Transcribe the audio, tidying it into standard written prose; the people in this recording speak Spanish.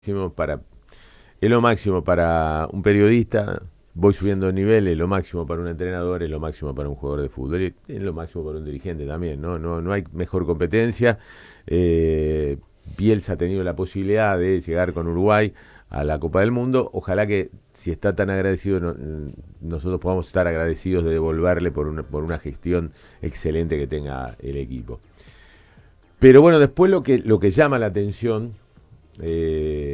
para, es lo máximo para un periodista, voy subiendo de nivel, es lo máximo para un entrenador, es lo máximo para un jugador de fútbol, y es lo máximo para un dirigente también, no hay mejor competencia. Eh, Bielsa ha tenido la posibilidad de llegar con Uruguay a la Copa del Mundo, ojalá que si está tan agradecido nosotros podamos estar agradecidos de devolverle por una gestión excelente que tenga el equipo. Pero bueno, después lo que llama la atención